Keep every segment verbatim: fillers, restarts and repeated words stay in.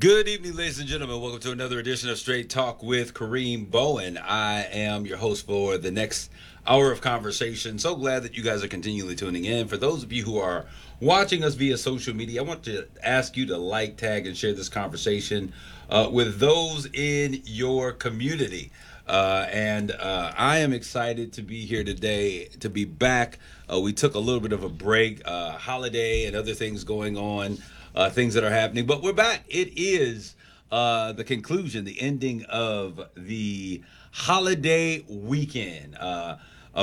Good evening, ladies and gentlemen. Welcome to another edition of Straight Talk with Kareem Bowen. I am your host for the next hour of conversation. So glad that you guys are continually tuning in. For those of you who are watching us via social media, I want to ask you to like, tag, and share this conversation uh, with those in your community. Uh, and uh, I am excited to be here today, to be back. Uh, we took a little bit of a break, uh, holiday and other things going on. Uh, things that are happening, but we're back. It is uh, the conclusion, the ending of the holiday weekend. Uh,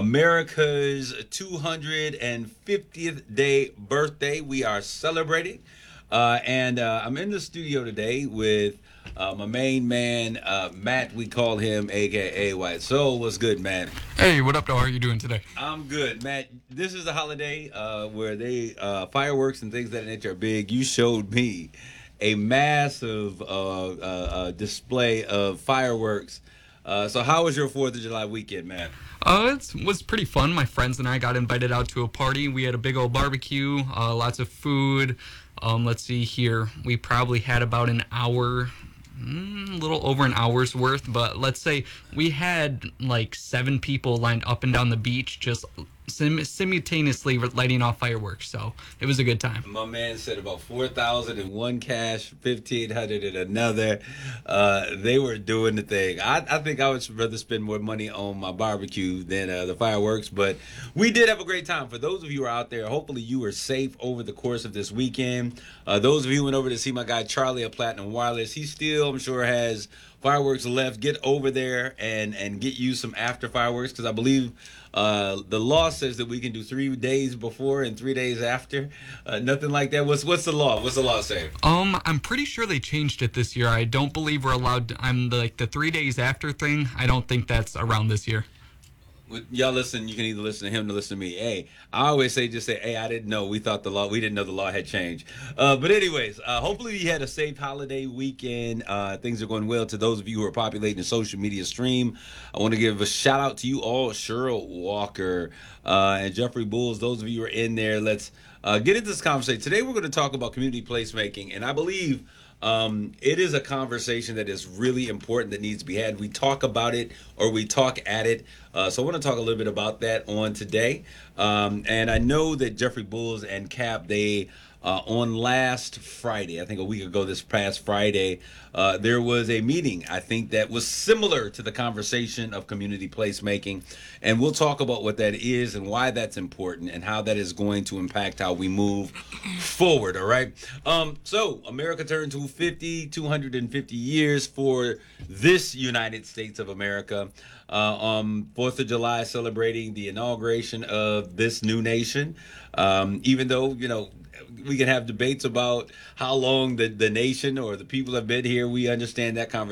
America's two hundred fiftieth day birthday. We are celebrating. Uh, and uh, I'm in the studio today with uh, my main man, uh, Matt. We call him A K A White Soul. What's good, Matt? Hey, what up, dog? How are you doing today? I'm good, Matt. This is a holiday uh, where they uh, fireworks and things of that nature are big. You showed me a massive uh, uh, uh, display of fireworks. Uh, so, how was your Fourth of July weekend, man? Uh, it was pretty fun. My friends and I got invited out to a party. We had a big old barbecue, uh, lots of food. Um, let's see here. We probably had about an hour, mm, a little over an hour's worth, but let's say we had like seven people lined up and down the beach just sim- simultaneously lighting off fireworks. So it was a good time. My man said about four thousand in one cache, fifteen hundred in another. Uh, they were doing the thing. I, I think I would rather spend more money on my barbecue than uh, the fireworks, but we did have a great time. For those of you who are out there, hopefully you were safe over the course of this weekend. Uh, those of you who went over to see my guy Charlie at Platinum Wireless, he still, I'm sure, has fireworks left. Get over there and, and get you some after fireworks, because I believe uh, the law says that we can do three days before and three days after. Uh, nothing like that. What's what's the law? What's the law say? Um, I'm pretty sure they changed it this year. I don't believe we're allowed. To, I'm the, like the three days after thing. I don't think that's around this year. Y'all listen, you can either listen to him or listen to me. Hey, I always say, just say, hey, I didn't know. We thought the law, we didn't know the law had changed. Uh, but anyways, uh, hopefully you had a safe holiday weekend. Uh, things are going well. To those of you who are populating the social media stream, I want to give a shout out to you all, Cheryl Walker uh, and Jeffrey Bulls. Those of you who are in there, let's uh, get into this conversation. Today we're going to talk about community placemaking, and I believe Um, it is a conversation that is really important that needs to be had. We talk about it or we talk at it. Uh, so I want to talk a little bit about that on today. Um, and I know that Jeffrey Bulls and Cap, they uh, on last Friday, I think a week ago, this past Friday, uh, there was a meeting, I think, that was similar to the conversation of community placemaking. And we'll talk about what that is and why that's important and how that is going to impact how we move forward. All right. Um, so America turned to fifty, two hundred fifty years for this United States of America. Uh, on Fourth of July, celebrating the inauguration of this new nation. Um, even though, you know, we can have debates about how long the, the nation or the people have been here, we understand that conversation.